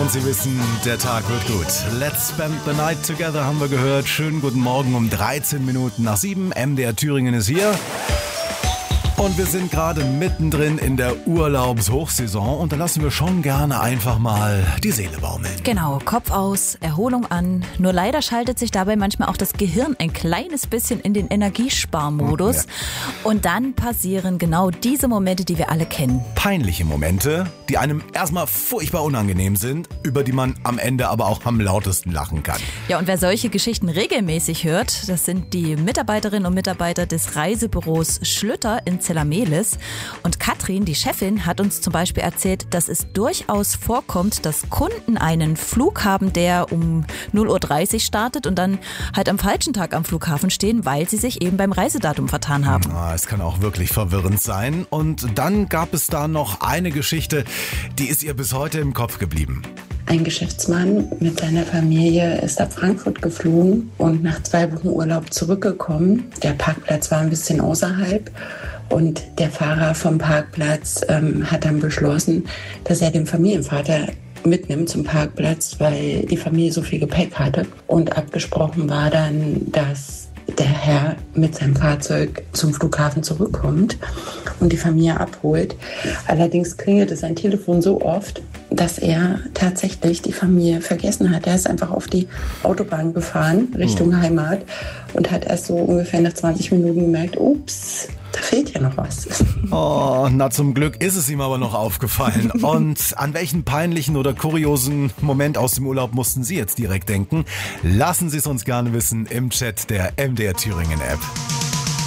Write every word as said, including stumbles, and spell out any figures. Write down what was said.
Und Sie wissen, der Tag wird gut. Let's spend the night together haben wir gehört. Schönen guten Morgen um dreizehn Minuten nach sieben. M D R Thüringen ist hier. Und wir sind gerade mittendrin in der Urlaubshochsaison und da lassen wir schon gerne einfach mal die Seele baumeln. Genau, Kopf aus, Erholung an. Nur leider schaltet sich dabei manchmal auch das Gehirn ein kleines bisschen in den Energiesparmodus. Ja. Und dann passieren genau diese Momente, die wir alle kennen. Peinliche Momente, die einem erstmal furchtbar unangenehm sind, über die man am Ende aber auch am lautesten lachen kann. Ja, und wer solche Geschichten regelmäßig hört, das sind die Mitarbeiterinnen und Mitarbeiter des Reisebüros Schlüter in Zellamelis. Und Katrin, die Chefin, hat uns zum Beispiel erzählt, dass es durchaus vorkommt, dass Kunden einen Flug haben, der um null Uhr dreißig startet und dann halt am falschen Tag am Flughafen stehen, weil sie sich eben beim Reisedatum vertan haben. Ah, es kann auch wirklich verwirrend sein. Und dann gab es da noch eine Geschichte, die ist ihr bis heute im Kopf geblieben. Ein Geschäftsmann mit seiner Familie ist ab Frankfurt geflogen und nach zwei Wochen Urlaub zurückgekommen. Der Parkplatz war ein bisschen außerhalb und der Fahrer vom Parkplatz ähm, hat dann beschlossen, dass er den Familienvater mitnimmt zum Parkplatz, weil die Familie so viel Gepäck hatte. Und abgesprochen war dann, dass der Herr mit seinem Fahrzeug zum Flughafen zurückkommt und die Familie abholt. Allerdings klingelte sein Telefon so oft, dass er tatsächlich die Familie vergessen hat. Er ist einfach auf die Autobahn gefahren, Richtung mhm. Heimat, und hat erst so ungefähr nach zwanzig Minuten gemerkt, ups, da fehlt ja noch was. Oh, na zum Glück ist es ihm aber noch aufgefallen. Und an welchen peinlichen oder kuriosen Moment aus dem Urlaub mussten Sie jetzt direkt denken? Lassen Sie es uns gerne wissen im Chat der M D R Thüringen App.